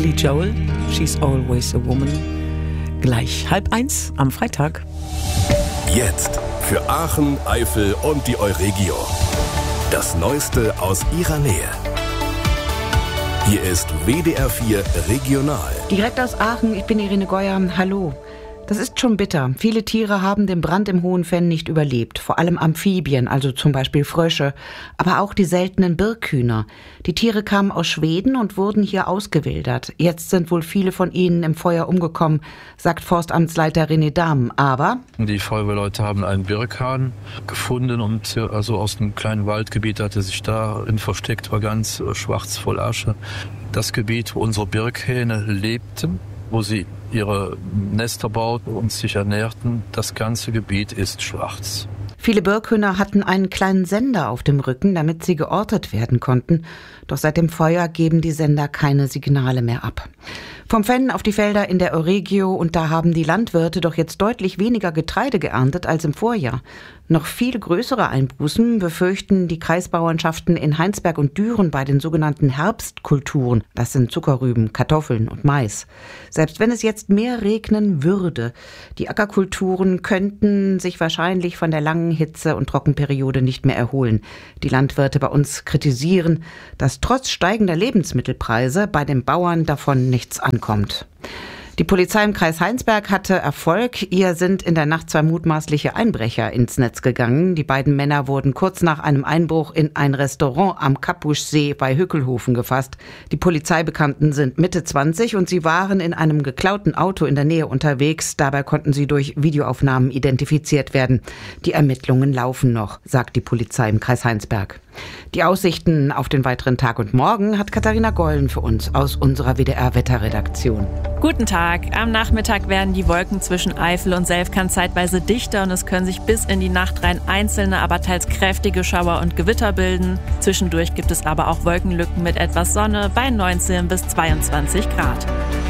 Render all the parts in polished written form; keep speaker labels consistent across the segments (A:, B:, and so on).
A: Billy Joel, She's Always a Woman. Gleich 12:30 am Freitag.
B: Jetzt für Aachen, Eifel und die Euregio. Das Neueste aus ihrer Nähe. Hier ist WDR 4 Regional.
C: Direkt aus Aachen, ich bin Irene Geuer. Hallo. Das ist schon bitter. Viele Tiere haben den Brand im Hohen Venn nicht überlebt. Vor allem Amphibien, also zum Beispiel Frösche, aber auch die seltenen Birkhühner. Die Tiere kamen aus Schweden und wurden hier ausgewildert. Jetzt sind wohl viele von ihnen im Feuer umgekommen, sagt Forstamtsleiter René Dahm. Aber
D: die Feuerwehrleute haben einen Birkhahn gefunden und also aus einem kleinen Waldgebiet hatte sich darin versteckt, war ganz schwarz voll Asche. Das Gebiet, wo unsere Birkhähne lebten, wo sie ihre Nester bauten und sich ernährten, das ganze Gebiet ist schwarz.
C: Viele Birkhühner hatten einen kleinen Sender auf dem Rücken, damit sie geortet werden konnten. Doch seit dem Feuer geben die Sender keine Signale mehr ab. Vom Venn auf die Felder in der Euregio, und da haben die Landwirte doch jetzt deutlich weniger Getreide geerntet als im Vorjahr. Noch viel größere Einbußen befürchten die Kreisbauernschaften in Heinsberg und Düren bei den sogenannten Herbstkulturen. Das sind Zuckerrüben, Kartoffeln und Mais. Selbst wenn es jetzt mehr regnen würde, die Ackerkulturen könnten sich wahrscheinlich von der langen Hitze- und Trockenperiode nicht mehr erholen. Die Landwirte bei uns kritisieren, dass trotz steigender Lebensmittelpreise bei den Bauern davon nichts ankommt. Die Polizei im Kreis Heinsberg hatte Erfolg. Ihr sind in der Nacht 2 mutmaßliche Einbrecher ins Netz gegangen. Die beiden Männer wurden kurz nach einem Einbruch in ein Restaurant am Kappuschsee bei Hückelhofen gefasst. Die Polizeibekannten sind Mitte 20 und sie waren in einem geklauten Auto in der Nähe unterwegs. Dabei konnten sie durch Videoaufnahmen identifiziert werden. Die Ermittlungen laufen noch, sagt die Polizei im Kreis Heinsberg. Die Aussichten auf den weiteren Tag und Morgen hat Katharina Gollen für uns aus unserer WDR-Wetterredaktion.
E: Guten Tag. Am Nachmittag werden die Wolken zwischen Eifel und Selfkant zeitweise dichter und es können sich bis in die Nacht rein einzelne, aber teils kräftige Schauer und Gewitter bilden. Zwischendurch gibt es aber auch Wolkenlücken mit etwas Sonne bei 19 bis 22 Grad.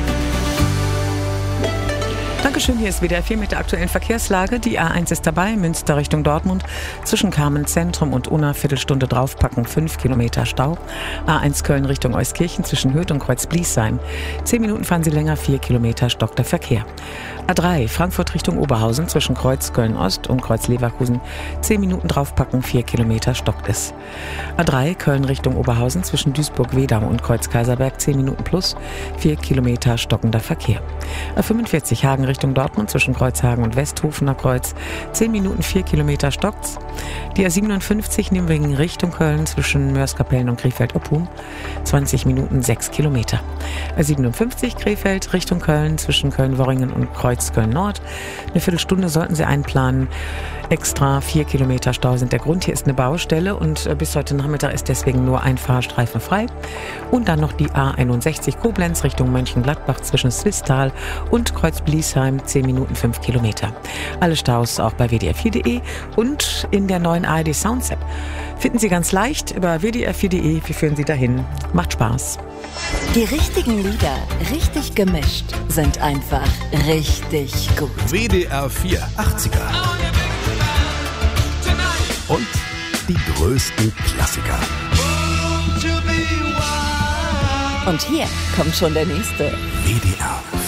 A: Dankeschön, hier ist WDR 4 mit der aktuellen Verkehrslage. Die A1 ist dabei, Münster Richtung Dortmund. Zwischen Kamen Zentrum und Unna Viertelstunde draufpacken, 5 Kilometer Stau. A1 Köln Richtung Euskirchen zwischen Hürth und Kreuz-Bliesheim. 10 Minuten fahren Sie länger, 4 Kilometer stockt der Verkehr. A3 Frankfurt Richtung Oberhausen zwischen Kreuz Köln-Ost und Kreuz Leverkusen. 10 Minuten draufpacken, 4 Kilometer stockt es. A3 Köln Richtung Oberhausen zwischen Duisburg-Wedau und Kreuz Kaiserberg. 10 Minuten plus, 4 Kilometer stockender Verkehr. A45 Hagen Richtung Dortmund zwischen Kreuzhagen und Westhofener Kreuz. 10 Minuten, 4 Kilometer stockt's. Die A57 Nimwegen Richtung Köln zwischen Mörs-Kapellen und Krefeld-Oppum. 20 Minuten, 6 Kilometer. A57 Krefeld Richtung Köln zwischen Köln-Worringen und Kreuz Köln-Nord. Eine Viertelstunde sollten Sie einplanen. Extra 4 Kilometer Stau sind der Grund. Hier ist eine Baustelle und bis heute Nachmittag ist deswegen nur ein Fahrstreifen frei. Und dann noch die A61 Koblenz Richtung Mönchengladbach zwischen Swisttal und Kreuz-Bliesheim, 10 Minuten, 5 Kilometer. Alle Staus auch bei wdr4.de und in der neuen ARD Sounds App. Finden Sie ganz leicht über wdr4.de. Wir führen Sie dahin. Macht Spaß.
F: Die richtigen Lieder, richtig gemischt, sind einfach richtig gut.
B: WDR 4 80er. Und die größten Klassiker.
F: Und hier kommt schon der nächste.
B: WDR